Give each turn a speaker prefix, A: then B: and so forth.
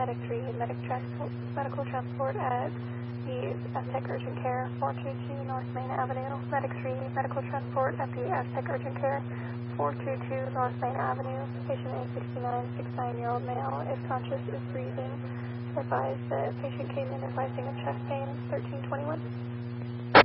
A: Medic 3, medical transport at the Aztec Urgent Care, 422 North Main Avenue. Medic 3, medical transport at the Aztec Urgent Care, 422 North Main Avenue. Patient A69, 69-year-old male, is conscious, is breathing. Advised that patient came in advising of chest pain, 1321.